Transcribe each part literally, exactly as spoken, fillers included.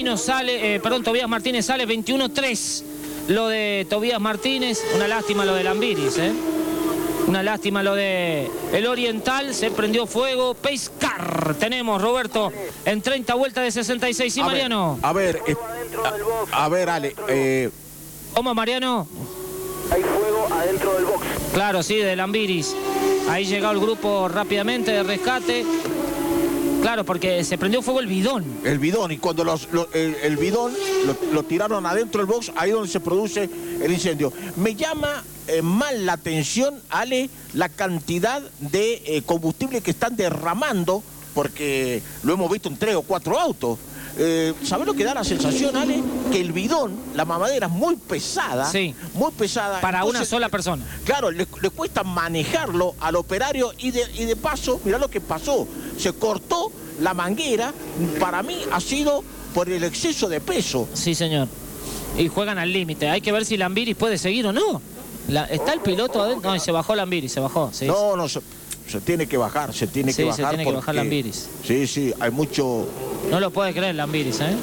Canapino sale, eh, perdón, Tobías Martínez sale veintiuno tres. Lo de Tobías Martínez, una lástima lo de Lambiris, ¿eh? Una lástima lo de el Oriental, se prendió fuego. Pace Car tenemos, Roberto, en treinta vueltas de sesenta y seis. ¿Sí, a Mariano? Ver, a ver, eh, a, a ver, Ale. Eh... ¿Cómo, Mariano? Hay fuego adentro del box. Claro, sí, de Lambiris. Ahí llegó el grupo rápidamente de rescate. Claro, porque se prendió fuego el bidón. El bidón, y cuando los, lo, el, el bidón lo, lo tiraron adentro del box, ahí es donde se produce el incendio. Me llama eh, mal la atención, Ale, la cantidad de eh, combustible que están derramando, porque lo hemos visto en tres o cuatro autos. Eh, ¿Sabes lo que da la sensación, Ale? Que el bidón, la mamadera es muy pesada. Sí. Muy pesada. Para Entonces, una sola persona. Claro, le, le cuesta manejarlo al operario y de, y de paso, mirá lo que pasó. Se cortó la manguera, para mí ha sido por el exceso de peso. Sí, señor. Y juegan al límite. Hay que ver si Lambiris puede seguir o no. La, ¿Está el piloto adentro? No, y se bajó Lambiris, se bajó. Sí, no, no, se, se tiene que bajar, se tiene sí, que bajar. se tiene porque, que bajar Lambiris. Sí, sí, hay mucho... No lo puede creer Lambiris, ¿eh?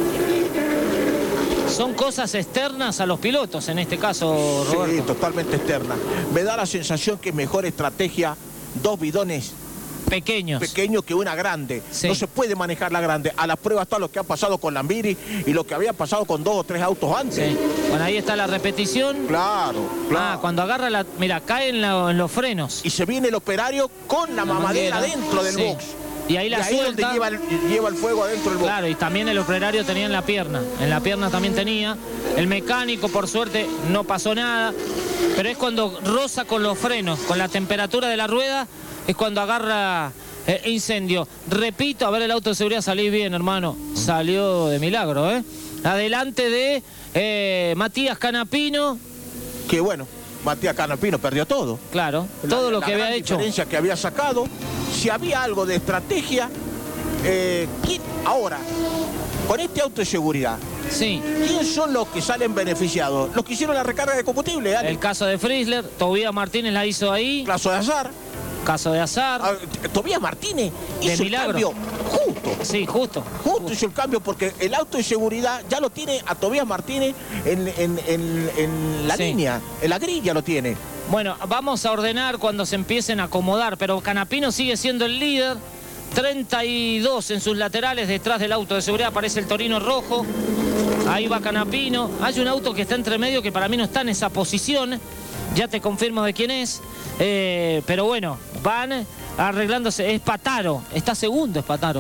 Son cosas externas a los pilotos, en este caso, Roberto. Sí, totalmente externa. Me da la sensación que es mejor estrategia dos bidones pequeños pequeños que una grande. Sí. No se puede manejar la grande. A las pruebas está lo que ha pasado con Lambiris y lo que había pasado con dos o tres autos antes. Sí. Bueno, ahí está la repetición. Claro, claro. Ah, cuando agarra la... Mira, cae en, la, en los frenos. Y se viene el operario con la, la mamadera manguera. dentro del sí. box. Y ahí la y ahí suelta. Es donde lleva el, lleva el fuego adentro del box. Claro, y también el operario tenía en la pierna. En la pierna también tenía. El mecánico, por suerte, no pasó nada. Pero es cuando roza con los frenos, con la temperatura de la rueda, es cuando agarra eh, incendio. Repito, a ver el auto de seguridad, salí bien, hermano. Salió de milagro, ¿eh? Adelante de eh, Matías Canapino. Que bueno, Matías Canapino perdió todo. Claro, la, todo lo la que gran había hecho. La diferencia que había sacado. Si había algo de estrategia, eh, ¿quién, ahora, con este auto de seguridad, sí. ¿quién son los que salen beneficiados? Los que hicieron la recarga de combustible, Ale. El caso de Frizzler, Tobías Martínez la hizo ahí. Caso de Azar. Caso de Azar. Ah, Tobías Martínez hizo de el milagro. cambio justo. Sí, justo. Justo, justo hizo el cambio porque el auto de seguridad ya lo tiene a Tobías Martínez en, en, en, en la sí. línea, en la grilla lo tiene. Bueno, vamos a ordenar cuando se empiecen a acomodar, pero Canapino sigue siendo el líder. treinta y dos en sus laterales, detrás del auto de seguridad aparece el Torino rojo. Ahí va Canapino. Hay un auto que está entre medio que para mí no está en esa posición. Ya te confirmo de quién es. Eh, pero bueno, van arreglándose. Es Pataro. Está segundo, es Pataro.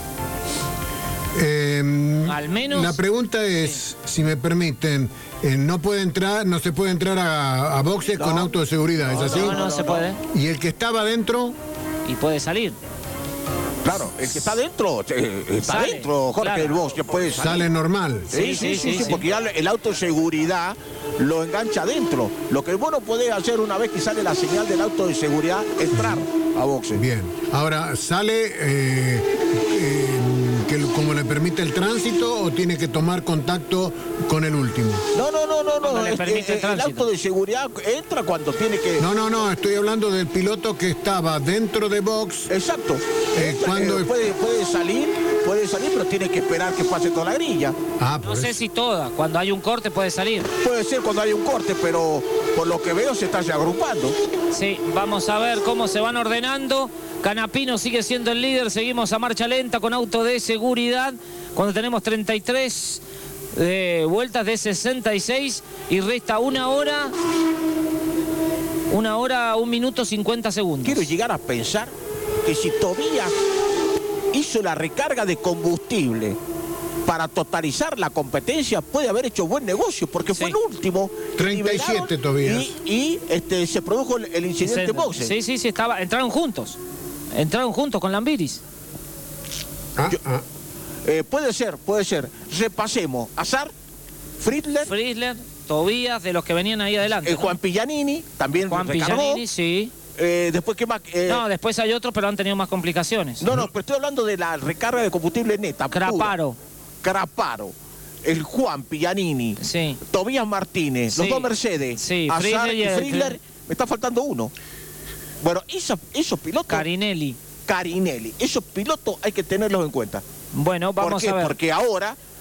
Eh, Al menos. La pregunta es, sí. si me permiten, eh, no puede entrar, no se puede entrar a, a boxes no. con auto de seguridad, no, ¿es así? No, no, no se puede. ¿Y el que estaba adentro? Y puede salir. Claro, el que está dentro, eh, está sale, dentro, Jorge, claro. el box, ya puede salir. Sale normal. Sí, sí, sí, sí, sí, sí, porque ya el auto de seguridad lo engancha adentro. Lo que vos no podés hacer una vez que sale la señal del auto de seguridad, entrar a boxes. Bien, ahora, ¿sale eh, eh, que, como le permite el tránsito o tiene que tomar contacto con el último? No, no, no, no, no. Le permite el, el, el auto de seguridad entra cuando tiene que... No, no, no, estoy hablando del piloto que estaba dentro de box. Exacto. Eh, cuando... eh, puede, puede salir, puede salir, pero tiene que esperar que pase toda la grilla. Ah, no sé eso. si toda, cuando hay un corte puede salir. Puede ser cuando hay un corte, pero por lo que veo se está ya agrupando. Sí, vamos a ver cómo se van ordenando. Canapino sigue siendo el líder, seguimos a marcha lenta con auto de seguridad. Cuando tenemos treinta y tres eh, vueltas de sesenta y seis y resta una hora, una hora, un minuto, cincuenta segundos. Quiero llegar a pensar que si Tobías hizo la recarga de combustible para totalizar la competencia, puede haber hecho buen negocio, porque sí. fue el último. treinta y siete Tobías. Y, y este, se produjo el, el incidente boxe. Sí, sí, sí, estaba, entraron juntos. Entraron juntos con Lambiris. Ah, Yo, ah. Eh, puede ser, puede ser. Repasemos. Azar, Frizzler. Frizzler, Tobías, de los que venían ahí adelante. Eh, Juan Pillanini, también Juan recargó. Pillanini, sí. Eh, después, ¿qué más? Eh, no, después hay otros, pero han tenido más complicaciones. No, no, pero estoy hablando de la recarga de combustible neta. Craparo. Craparo. El Juan Pillanini. Sí. Tobías Martínez. Sí. Los dos Mercedes. Sí. Azar Frizzler y Frizzler. Me está faltando uno. Bueno, esa, esos pilotos... Carinelli. Carinelli. Esos pilotos hay que tenerlos en cuenta. Bueno, vamos ¿Por qué? a ver. Porque ahora